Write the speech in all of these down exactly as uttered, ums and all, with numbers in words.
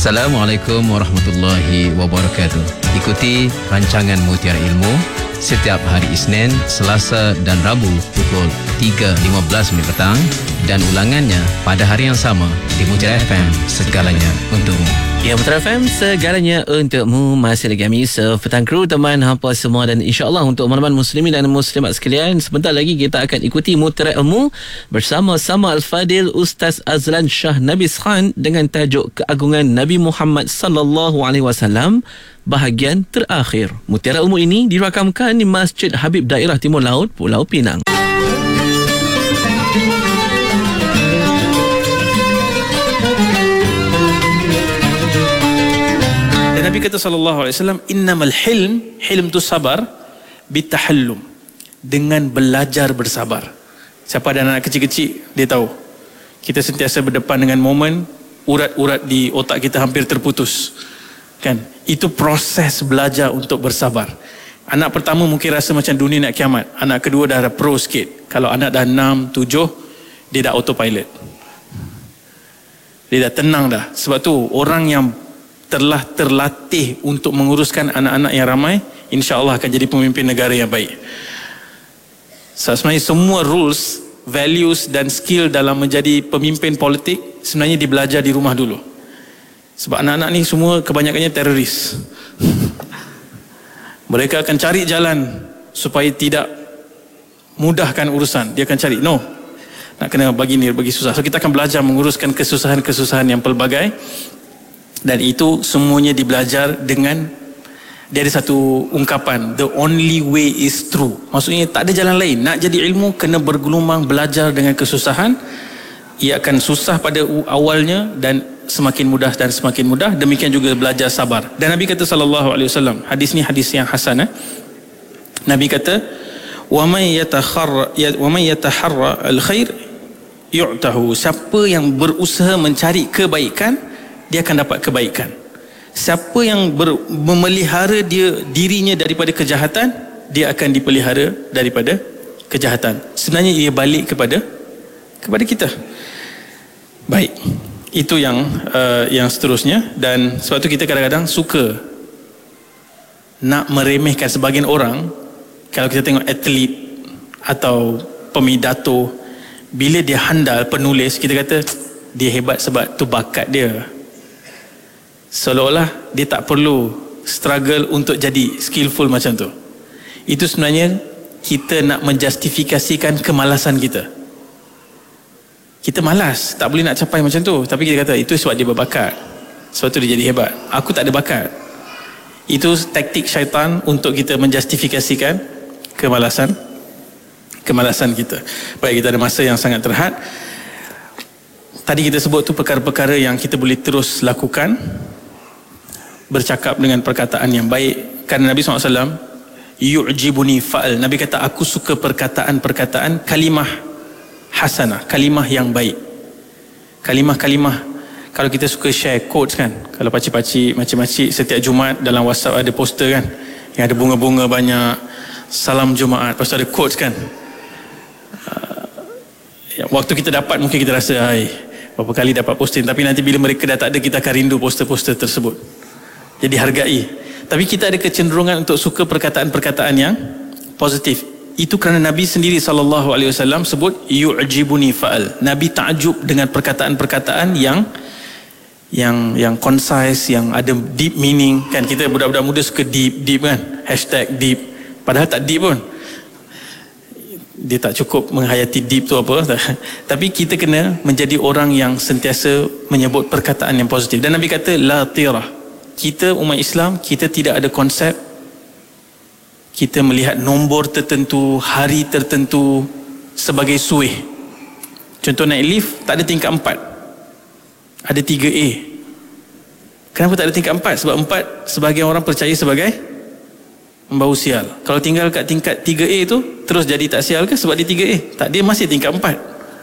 Assalamualaikum warahmatullahi wabarakatuh. Ikuti rancangan Mutiara Ilmu setiap hari Isnin, Selasa dan Rabu pukul tiga lima belas minit petang dan ulangannya pada hari yang sama di Mutiara F M, segalanya untukmu. Ya, Mutiara F M, segalanya untukmu. Masih lagi kami sepetang kru teman hampa semua, dan insyaAllah untuk teman-teman muslimin dan muslimat sekalian, sebentar lagi kita akan ikuti Mutiara Ilmu bersama-sama Al-Fadil Ustaz Azlan Shah Nabis Khan dengan tajuk Keagungan Nabi Muhammad sallallahu alaihi wasallam bahagian terakhir. Mutiara Ilmu ini dirakamkan di Masjid Habib Daerah Timur Laut, Pulau Pinang. Dan Nabi kata sallallahu alaihi wasallam, innamal hilm, hilm tu sabar, bitahallum, dengan belajar bersabar. Siapa ada anak kecil-kecil, dia tahu kita sentiasa berdepan dengan momen urat-urat di otak kita hampir terputus, kan? Itu proses belajar untuk bersabar. Anak pertama mungkin rasa macam dunia nak kiamat. Anak kedua dah pro sikit. Kalau anak dah enam, tujuh, dia dah autopilot. Dia dah tenang dah. Sebab tu orang yang telah terlatih untuk menguruskan anak-anak yang ramai, insya-Allah akan jadi pemimpin negara yang baik. So, sebenarnya semua rules, values dan skill dalam menjadi pemimpin politik sebenarnya dibelajar di rumah dulu. Sebab anak-anak ni semua kebanyakannya teroris. Mereka akan cari jalan supaya tidak mudahkan urusan. Dia akan cari, no, nak kena bagi ni, bagi susah. So kita akan belajar menguruskan kesusahan-kesusahan yang pelbagai. Dan itu semuanya dibelajar dengan, dia ada satu ungkapan, the only way is true. Maksudnya tak ada jalan lain. Nak jadi ilmu kena bergelumang belajar dengan kesusahan. Ia akan susah pada awalnya dan semakin mudah dan semakin mudah. Demikian juga belajar sabar. Dan Nabi kata sallallahu alaihi wasallam, hadis ni hadis yang hasan, eh? Nabi kata, wa may yatakharra wa may yataharra al-khair yu'tahu. Siapa yang berusaha mencari kebaikan, dia akan dapat kebaikan. Siapa yang ber, memelihara dia dirinya daripada kejahatan, dia akan dipelihara daripada kejahatan. Sebenarnya ia balik kepada kepada kita. Baik, itu yang uh, yang seterusnya. Dan sebab tu kita kadang-kadang suka nak meremehkan sebahagian orang. Kalau kita tengok atlet atau pemidato, bila dia handal penulis, kita kata dia hebat sebab tu bakat dia. Seolah-olah dia tak perlu struggle untuk jadi skillful macam tu. Itu sebenarnya kita nak menjustifikasikan kemalasan kita. Kita malas, tak boleh nak capai macam tu. Tapi kita kata itu sebab dia berbakat, sebab tu dia jadi hebat. Aku tak ada bakat. Itu taktik syaitan untuk kita menjustifikasikan kemalasan Kemalasan kita. Baik, kita ada masa yang sangat terhad. Tadi kita sebut tu perkara-perkara yang kita boleh terus lakukan. Bercakap dengan perkataan yang baik. Kerana Nabi sallallahu alaihi wasallam, yu'jibuni fa'al. Nabi kata, aku suka perkataan-perkataan kalimah hasanah, kalimah yang baik. Kalimah-kalimah, kalau kita suka share quotes kan, kalau pakcik-pakcik, makcik-makcik setiap Jumaat dalam WhatsApp ada poster kan, yang ada bunga-bunga banyak, salam Jumaat, lepas tu ada quotes kan. uh, waktu kita dapat mungkin kita rasa, hai, berapa kali dapat posting, tapi nanti bila mereka dah tak ada, kita akan rindu poster-poster tersebut. Jadi hargai. Tapi kita ada kecenderungan untuk suka perkataan-perkataan yang positif. Itu kerana Nabi sendiri sallallahu alaihi wasallam sebut yu'jibuni fa'al. Nabi takjub dengan perkataan-perkataan yang yang yang concise, yang ada deep meaning kan. Kita budak-budak muda suka deep deep kan, hashtag deep, padahal tak deep pun. Dia tak cukup menghayati deep tu apa. Tapi kita kena menjadi orang yang sentiasa menyebut perkataan yang positif. Dan Nabi kata la tirah. Kita umat Islam, kita tidak ada konsep kita melihat nombor tertentu, hari tertentu sebagai suih. Contoh naik lift, tak ada tingkat empat, ada tiga A. Kenapa tak ada tingkat empat? Sebab empat sebahagian orang percaya sebagai membau sial. Kalau tinggal kat tingkat tiga A tu, terus jadi tak sial ke sebab dia tiga A? Tak, dia masih tingkat empat.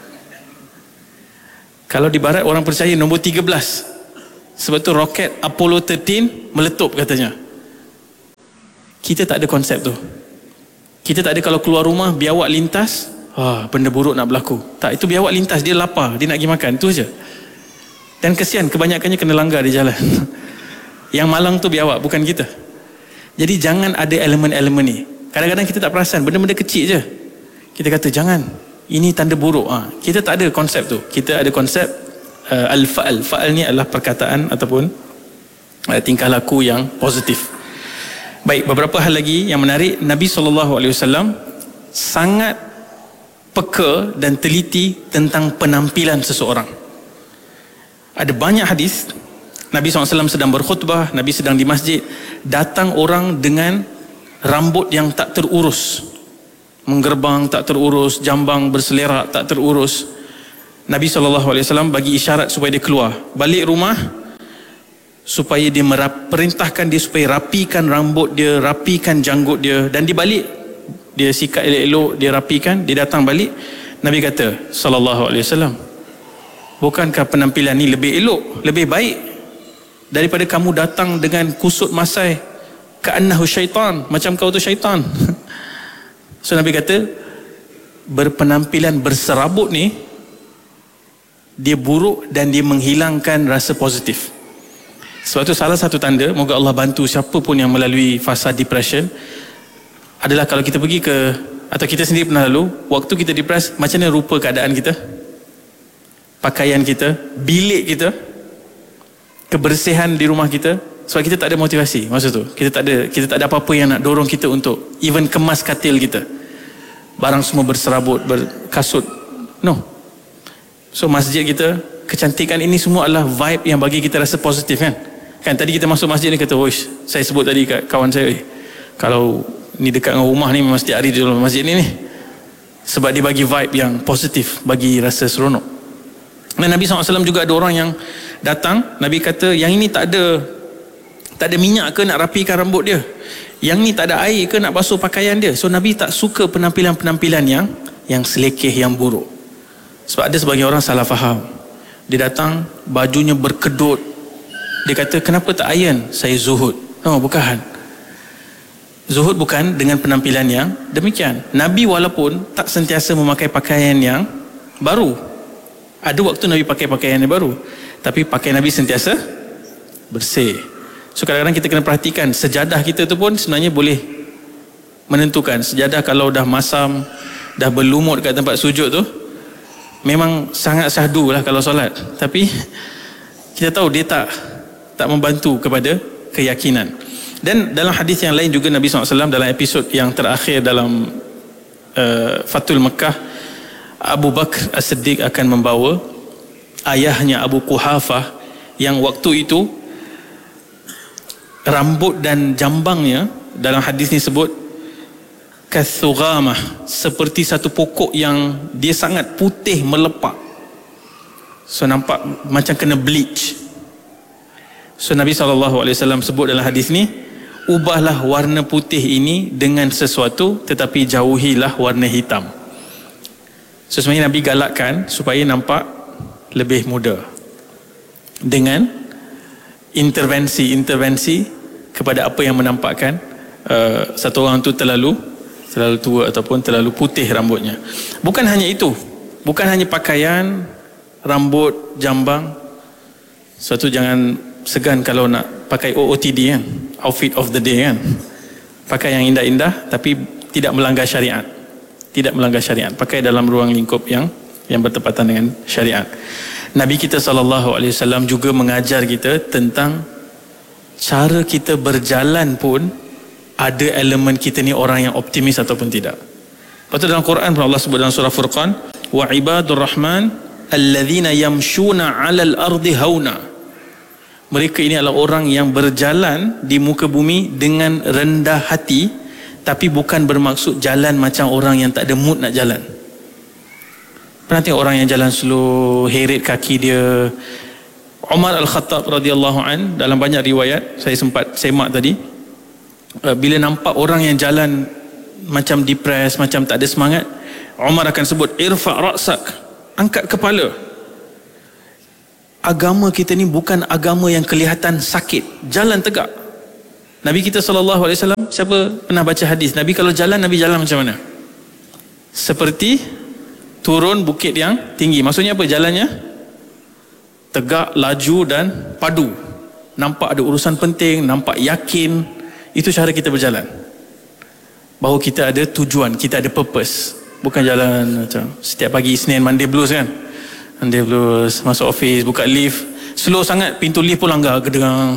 Kalau di barat orang percaya nombor tiga belas. Sebab tu roket Apollo tiga belas meletup katanya. Kita tak ada konsep tu. Kita tak ada kalau keluar rumah biawak lintas, ah, benda buruk nak berlaku. Tak, itu biawak lintas, dia lapar, dia nak pergi makan, tu je. Dan kesian kebanyakannya kena langgar di jalan. Yang malang tu biawak, bukan kita. Jadi jangan ada elemen-elemen ni. Kadang-kadang kita tak perasan, benda-benda kecil je kita kata jangan, ini tanda buruk. ha. Kita tak ada konsep tu. Kita ada konsep uh, al-fa'al. Fa'al ni adalah perkataan ataupun uh, tingkah laku yang positif. Baik, beberapa hal lagi yang menarik. Nabi sallallahu alaihi wasallam sangat peka dan teliti tentang penampilan seseorang. Ada banyak hadis Nabi sallallahu alaihi wasallam sedang berkhutbah, Nabi sedang di masjid, datang orang dengan rambut yang tak terurus, menggerbang tak terurus, jambang berselerak tak terurus. Nabi sallallahu alaihi wasallam bagi isyarat supaya dia keluar balik rumah, supaya dia merap, perintahkan dia supaya rapikan rambut dia, rapikan janggut dia, dan dia balik, dia sikat elok-elok, dia rapikan, dia datang balik. Nabi kata sallallahu alaihi wasallam, bukankah penampilan ni lebih elok, lebih baik daripada kamu datang dengan kusut masai ka'annahu syaitan, macam kau tu syaitan. So Nabi kata berpenampilan berserabut ni dia buruk dan dia menghilangkan rasa positif. Sebab tu salah satu tanda, moga Allah bantu siapa pun yang melalui fasa depression, adalah kalau kita pergi ke, atau kita sendiri pernah lalu, waktu kita depres, macam mana rupa keadaan kita, pakaian kita, bilik kita, kebersihan di rumah kita. Sebab kita tak ada motivasi masa tu. Kita tak ada kita tak ada apa-apa yang nak dorong kita untuk even kemas katil kita. Barang semua berserabut, berkasut. No. So masjid kita, kecantikan ini semua adalah vibe yang bagi kita rasa positif, kan? Kan tadi kita masuk masjid ni kata, "Woish, saya sebut tadi kat kawan saya, eh, kalau ni dekat dengan rumah ni memang setiap hari di dalam masjid ni ni." Sebab dia bagi vibe yang positif, bagi rasa seronok. Dan Nabi sallallahu alaihi wasallam juga ada orang yang datang, Nabi kata, "Yang ini tak ada tak ada minyak ke nak rapikan rambut dia? Yang ni tak ada air ke nak basuh pakaian dia?" So Nabi tak suka penampilan-penampilan yang yang selekeh, yang buruk. Sebab ada sebagian orang salah faham. Dia datang, bajunya berkedut. Dia kata, "Kenapa tak iron? Saya zuhud." No, bukan. Zuhud bukan dengan penampilan yang demikian. Nabi walaupun tak sentiasa memakai pakaian yang baru, ada waktu Nabi pakai pakaian yang baru, tapi pakaian Nabi sentiasa bersih. So kadang-kadang kita kena perhatikan, sejadah kita tu pun sebenarnya boleh menentukan. Sejadah kalau dah masam, dah berlumut kat tempat sujud tu, memang sangat syahdu lah kalau solat. Tapi kita tahu dia tak tak membantu kepada keyakinan. Dan dalam hadis yang lain juga Nabi sallallahu alaihi wasallam dalam episod yang terakhir dalam uh, Fathul Mekah, Abu Bakar As-Siddiq akan membawa ayahnya Abu Quhafah yang waktu itu rambut dan jambangnya dalam hadis ni sebut kathughamah, seperti satu pokok yang dia sangat putih melepak. So nampak macam kena bleach. So Nabi sallallahu alaihi wasallam sebut dalam hadis ni, ubahlah warna putih ini dengan sesuatu, tetapi jauhilah warna hitam. So sebenarnya Nabi galakkan supaya nampak lebih muda dengan intervensi-intervensi kepada apa yang menampakkan uh, satu orang tu terlalu terlalu tua ataupun terlalu putih rambutnya. Bukan hanya itu, bukan hanya pakaian, rambut, jambang. Suatu jangan segan kalau nak pakai O O T D, kan, outfit of the day, kan, pakai yang indah-indah tapi tidak melanggar syariat, tidak melanggar syariat, pakai dalam ruang lingkup yang yang bertepatan dengan syariat. Nabi kita sallallahu alaihi wasallam juga mengajar kita tentang cara kita berjalan pun ada elemen kita ni orang yang optimis ataupun tidak. Lepas tu dalam Quran Allah sebut dalam surah Furqan, wa ibadur rahman alladzina yamshuna 'alal ardi hauna. Mereka ini adalah orang yang berjalan di muka bumi dengan rendah hati, tapi bukan bermaksud jalan macam orang yang tak ada mood nak jalan. Pernah tengok orang yang jalan slow, heret kaki dia. Umar Al-Khattab radhiyallahu an, dalam banyak riwayat saya sempat semak tadi, bila nampak orang yang jalan macam depressed, macam tak ada semangat, Umar akan sebut irfa' ra'sak, angkat kepala. Agama kita ni bukan agama yang kelihatan sakit, jalan tegak. Nabi kita sallallahu alaihi wasallam, siapa pernah baca hadis Nabi kalau jalan, Nabi jalan macam mana? Seperti turun bukit yang tinggi. Maksudnya apa? Jalannya tegak, laju dan padu. Nampak ada urusan penting, nampak yakin. Itu cara kita berjalan. Bahawa kita ada tujuan, kita ada purpose. Bukan jalan macam setiap pagi Isnin, Monday blues kan. Monday blues, masuk office, buka lift, slow sangat, pintu lift pun langgar, gedengang.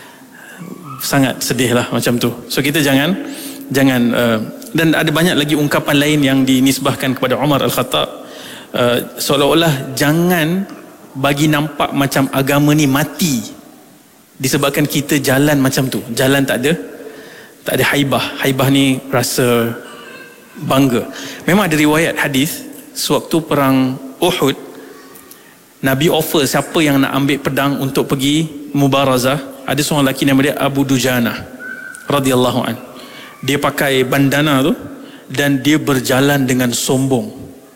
Sangat sedih lah macam tu. So kita jangan, jangan uh, dan ada banyak lagi ungkapan lain yang dinisbahkan kepada Umar Al-Khattab. Uh, seolah-olah jangan bagi nampak macam agama ni mati disebabkan kita jalan macam tu. Jalan tak ada, tak ada haibah. Haibah ni rasa bangga. Memang ada riwayat hadis sewaktu perang Uhud, Nabi offer siapa yang nak ambil pedang untuk pergi mubarazah. Ada seorang lelaki nama dia Abu Dujana radhiyallahu an. Dia pakai bandana tu dan dia berjalan dengan sombong.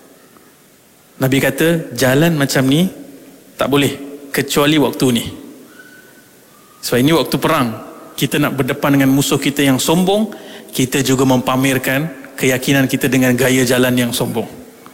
Nabi kata jalan macam ni tak boleh kecuali waktu ni. Sebab ini waktu perang. Kita nak berdepan dengan musuh kita yang sombong, kita juga mempamerkan keyakinan kita dengan gaya jalan yang sombong.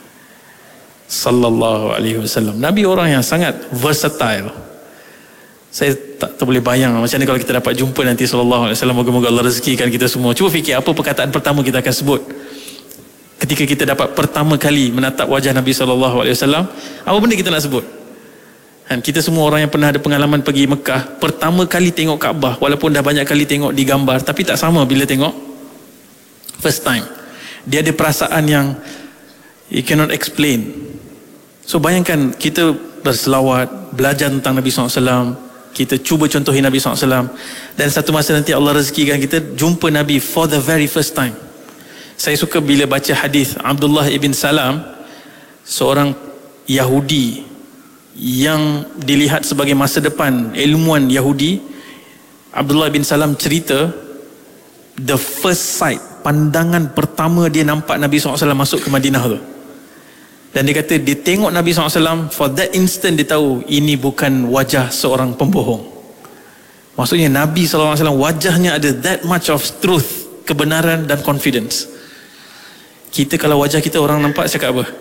Sallallahu alaihi wasallam. Nabi orang yang sangat versatile. Saya tak, tak boleh bayang macam mana kalau kita dapat jumpa nanti sallallahu alaihi wasallam. Moga-moga Allah rezekikan kita semua. Cuba fikir apa perkataan pertama kita akan sebut ketika kita dapat pertama kali menatap wajah Nabi sallallahu alaihi wasallam. Apa benda kita nak sebut? Dan kita semua orang yang pernah ada pengalaman pergi Mekah, pertama kali tengok Kaabah, walaupun dah banyak kali tengok di gambar, tapi tak sama bila tengok first time. Dia ada perasaan yang you cannot explain. So bayangkan kita berselawat, belajar tentang Nabi sallallahu alaihi wasallam, kita cuba contohi Nabi sallallahu alaihi wasallam, dan satu masa nanti Allah rezekikan kita jumpa Nabi for the very first time. Saya suka bila baca hadis Abdullah ibn Salam, seorang Yahudi yang dilihat sebagai masa depan ilmuwan Yahudi. Abdullah bin Salam cerita the first sight, pandangan pertama dia nampak Nabi sallallahu alaihi wasallam masuk ke Madinah tu. Dan dia kata dia tengok Nabi sallallahu alaihi wasallam, for that instant dia tahu ini bukan wajah seorang pembohong. Maksudnya Nabi sallallahu alaihi wasallam wajahnya ada that much of truth, kebenaran dan confidence. Kita kalau wajah kita orang nampak cakap apa?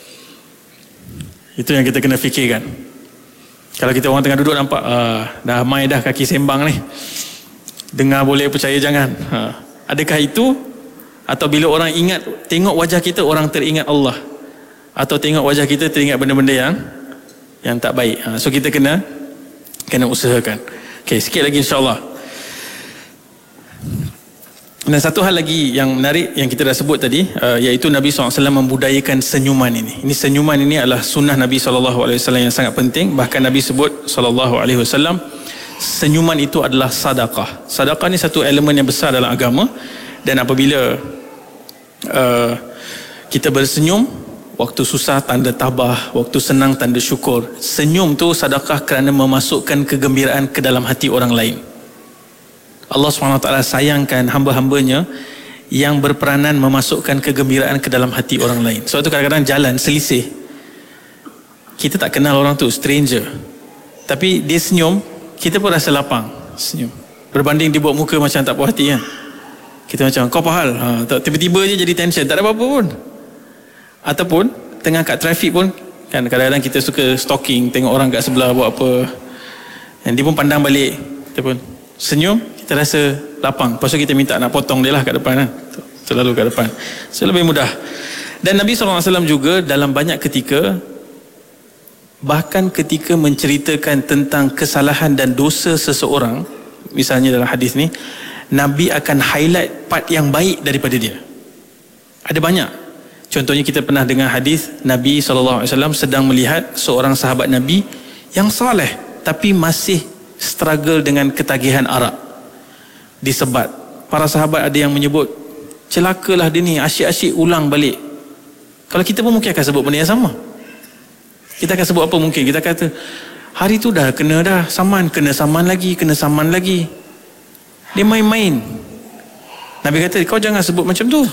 Itu yang kita kena fikirkan. Kalau kita orang tengah duduk nampak ah, dah mai dah kaki sembang ni, dengar boleh percaya jangan. Ha. Adakah itu? Atau bila orang ingat tengok wajah kita orang teringat Allah, atau tengok wajah kita teringat benda-benda yang yang tak baik. Ha. So kita kena kena usahakan. Okey, sikit lagi insya-Allah. Dan satu hal lagi yang menarik yang kita dah sebut tadi, uh, iaitu Nabi sallallahu alaihi wasallam membudayakan senyuman ini. Ini senyuman ini adalah sunnah Nabi sallallahu alaihi wasallam yang sangat penting. Bahkan Nabi sebut sallallahu alaihi wasallam, senyuman itu adalah sedekah. Sedekah ni satu elemen yang besar dalam agama. Dan apabila uh, kita bersenyum, waktu susah tanda tabah, waktu senang tanda syukur. Senyum tu sedekah kerana memasukkan kegembiraan ke dalam hati orang lain. Allah subhanahu wa taala sayangkan hamba-hambanya yang berperanan memasukkan kegembiraan ke dalam hati orang lain. Sebab tu kadang-kadang jalan selisih, kita tak kenal orang tu, stranger, tapi dia senyum, kita pun rasa lapang senyum. Berbanding dia buat muka macam tak puas hati kan, kita macam kau apa hal, ha, tiba-tiba je jadi tension, tak ada apa-apa pun. Ataupun tengah kat trafik pun kan, kadang-kadang kita suka stalking, tengok orang kat sebelah buat apa, dan dia pun pandang balik, kita pun senyum, kita rasa lapang. Lepas tu kita minta nak potong dia lah kat depan kan? Selalu kat depan. So lebih mudah. Dan Nabi sallallahu alaihi wasallam juga dalam banyak ketika, bahkan ketika menceritakan tentang kesalahan dan dosa seseorang, misalnya dalam hadis ni, Nabi akan highlight part yang baik daripada dia. Ada banyak. Contohnya kita pernah dengar hadis Nabi sallallahu alaihi wasallam sedang melihat seorang sahabat Nabi yang saleh tapi masih struggle dengan ketagihan arak, disebat. Para sahabat ada yang menyebut, celakalah dia ni, asyik-asyik ulang balik. Kalau kita pun mungkin akan sebut benda yang sama. Kita akan sebut apa mungkin, kita kata hari tu dah kena dah saman, kena saman lagi, kena saman lagi. Dia main-main. Nabi kata kau jangan sebut macam tu.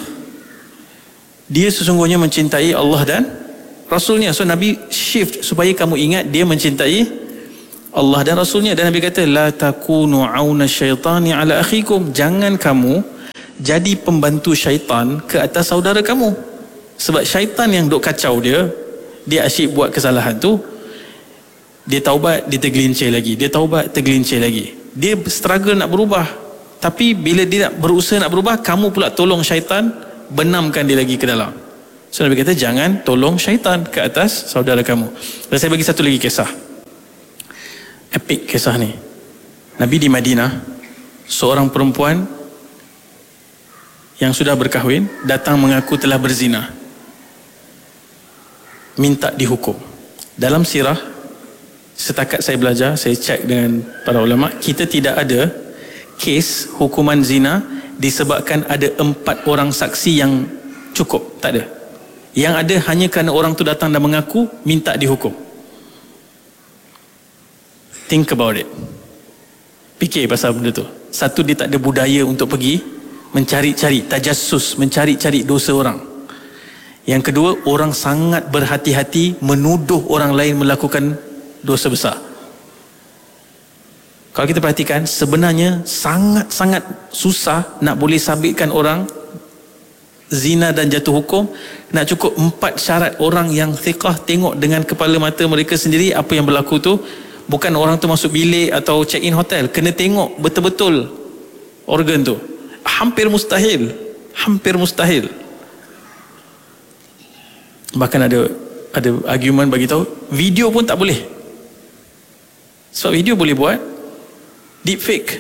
Dia sesungguhnya mencintai Allah dan Rasulnya. So Nabi shift supaya kamu ingat dia mencintai Allah dan Rasulnya. Dan Nabi kata la takunu auna syaitani ala akhikum, jangan kamu jadi pembantu syaitan ke atas saudara kamu. Sebab syaitan yang duk kacau dia, dia asyik buat kesalahan tu, Dia taubat, dia tergelincir lagi. Dia taubat, tergelincir lagi. Dia struggle nak berubah. Tapi bila dia nak berusaha nak berubah, kamu pula tolong syaitan, benamkan dia lagi ke dalam. So Nabi kata, jangan tolong syaitan ke atas saudara kamu. Dan saya bagi satu lagi kisah. Epic kisah ni. Nabi di Madinah, seorang perempuan yang sudah berkahwin datang mengaku telah berzina, minta dihukum. Dalam sirah, setakat saya belajar, saya cek dengan para ulama, kita tidak ada kes hukuman zina disebabkan ada empat orang saksi yang cukup. Tak ada. Yang ada hanya kerana orang tu datang dan mengaku minta dihukum. Think about it. Fikir pasal benda tu. Satu, dia tak ada budaya untuk pergi mencari-cari, tajassus, mencari-cari dosa orang. Yang kedua, orang sangat berhati-hati menuduh orang lain melakukan dosa besar. Kalau kita perhatikan, sebenarnya sangat-sangat susah nak boleh sabitkan orang zina dan jatuh hukum. Nak cukup empat syarat orang yang thiqah tengok dengan kepala mata mereka sendiri apa yang berlaku tu. Bukan orang tu masuk bilik atau check in hotel, kena tengok betul-betul organ tu. Hampir mustahil. Hampir mustahil. Bahkan ada ada argument bagi tahu video pun tak boleh. Sebab video boleh buat deep fake.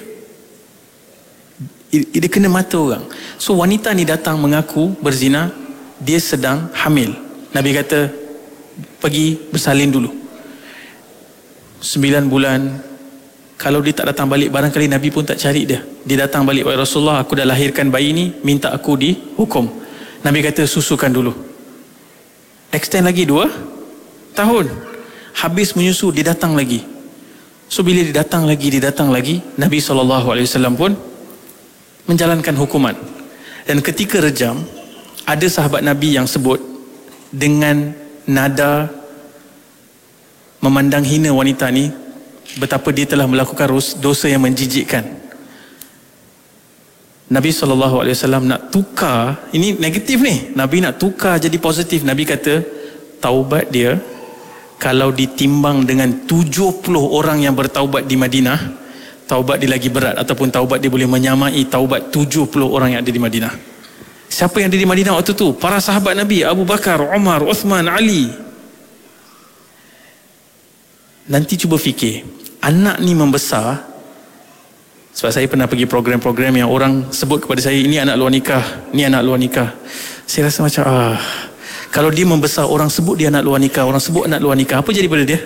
Dia kena mata orang. So wanita ni datang mengaku berzina, dia sedang hamil. Nabi kata pergi bersalin dulu sembilan bulan. Kalau dia tak datang balik, barangkali Nabi pun tak cari dia. Dia datang balik, wahai Rasulullah, aku dah lahirkan bayi ni, minta aku dihukum. Nabi kata susukan dulu. Extend lagi dua tahun. Habis menyusu, dia datang lagi. So bila dia datang lagi, dia datang lagi, Nabi sallallahu alaihi wasallam pun menjalankan hukuman. Dan ketika rejam, ada sahabat Nabi yang sebut dengan nada memandang hina wanita ni, betapa dia telah melakukan dosa yang menjijikkan. Nabi sallallahu alaihi wasallam nak tukar, ini negatif ni, Nabi nak tukar jadi positif. Nabi kata taubat dia kalau ditimbang dengan tujuh puluh orang yang bertaubat di Madinah, taubat dia lagi berat, ataupun taubat dia boleh menyamai taubat tujuh puluh orang yang ada di Madinah. Siapa yang ada di Madinah waktu tu? Para sahabat Nabi, Abu Bakar, Umar, Uthman, Ali. Nanti cuba fikir, anak ni membesar. Sebab saya pernah pergi program-program yang orang sebut kepada saya, ini anak luar nikah, ini anak luar nikah. Saya rasa macam ah, kalau dia membesar, orang sebut dia anak luar nikah, orang sebut anak luar nikah, apa jadi pada dia?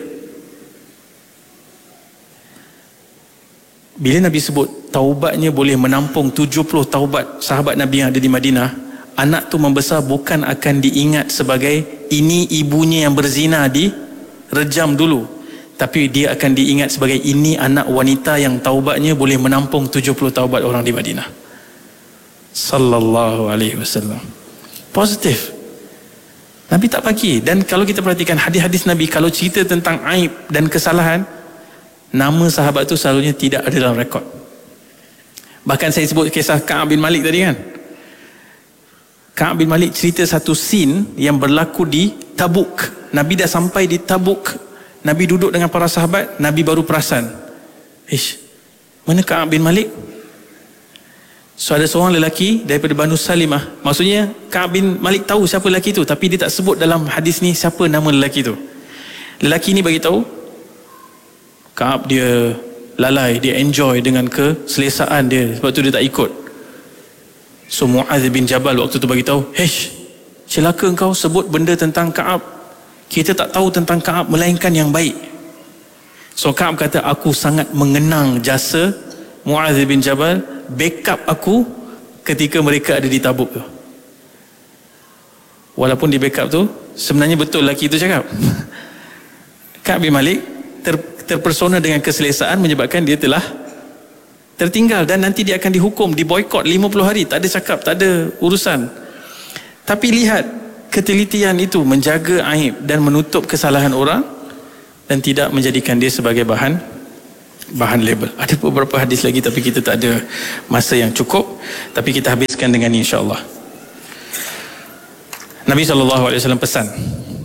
Bila Nabi sebut taubatnya boleh menampung tujuh puluh taubat sahabat Nabi yang ada di Madinah, anak tu membesar bukan akan diingat sebagai ini ibunya yang berzina di rejam dulu, tapi dia akan diingat sebagai ini anak wanita yang taubatnya boleh menampung tujuh puluh taubat orang di Madinah. Sallallahu alaihi wasallam. Positif. Nabi tak paki. Dan kalau kita perhatikan hadis-hadis Nabi, kalau cerita tentang aib dan kesalahan, nama sahabat tu selalunya tidak ada dalam rekod. Bahkan saya sebut kisah Ka'ab bin Malik tadi kan. Ka'ab bin Malik cerita satu scene yang berlaku di Tabuk. Nabi dah sampai di Tabuk. Nabi duduk dengan para sahabat, Nabi baru perasan, ish, mana Ka'ab bin Malik? So ada seorang lelaki daripada Banu Salimah. Maksudnya Ka'ab bin Malik tahu siapa lelaki tu, tapi dia tak sebut dalam hadis ni siapa nama lelaki tu. Lelaki ni bagi tahu Ka'ab dia lalai, dia enjoy dengan keselesaan dia, sebab tu dia tak ikut. So Mu'adz bin Jabal waktu tu bagi tahu, "Hesh, celaka engkau sebut benda tentang Ka'ab. Kita tak tahu tentang Ka'ab melainkan yang baik." So Ka'ab kata, aku sangat mengenang jasa Mu'adz bin Jabal, backup aku ketika mereka ada di Tabuk tu. Walaupun di backup tu sebenarnya betul lelaki itu cakap. Ka'ab bin Malik ter, terpersona dengan keselesaan menyebabkan dia telah tertinggal, dan nanti dia akan dihukum, diboykot lima puluh hari, tak ada cakap, tak ada urusan. Tapi lihat ketelitian itu, menjaga aib dan menutup kesalahan orang dan tidak menjadikan dia sebagai bahan bahan label. Ada beberapa hadis lagi tapi kita tak ada masa yang cukup, tapi kita habiskan dengan ini insya-Allah. Nabi sallallahu alaihi wasallam pesan,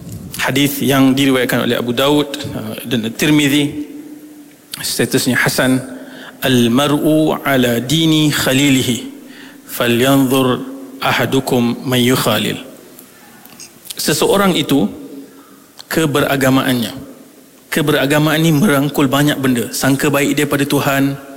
hadis yang diriwayatkan oleh Abu Daud uh, dan Tirmizi, statusnya hasan. Al-mar'u ala dini khalilihi falyanzur ahadukum man yukhalil. Seseorang itu keberagamaannya. Keberagamaan ini merangkul banyak benda. Sangka baik dia pada Tuhan,